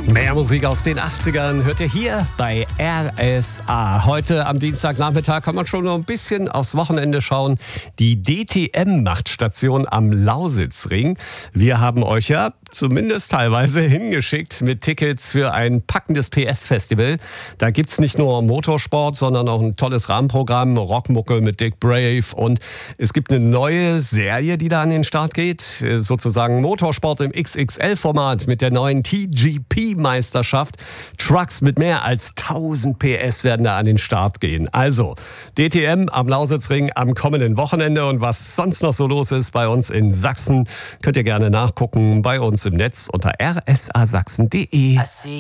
Mehr Musik aus den 80ern hört ihr hier bei RSA. Heute am Dienstagnachmittag kann man schon noch ein bisschen aufs Wochenende schauen. Die DTM macht Station am Lausitzring. Wir haben euch ja zumindest teilweise hingeschickt mit Tickets für ein packendes PS-Festival. Da gibt's nicht nur Motorsport, sondern auch ein tolles Rahmenprogramm, Rockmucke mit Dick Brave. Und es gibt eine neue Serie, die da an den Start geht. Sozusagen Motorsport im XXL-Format mit der neuen TGP-Meisterschaft. Trucks mit mehr als 1000 PS werden da an den Start gehen. Also DTM am Lausitzring am kommenden Wochenende. Und was sonst noch so los ist bei uns in Sachsen, könnt ihr gerne nachgucken bei uns im Netz unter rsasachsen.de.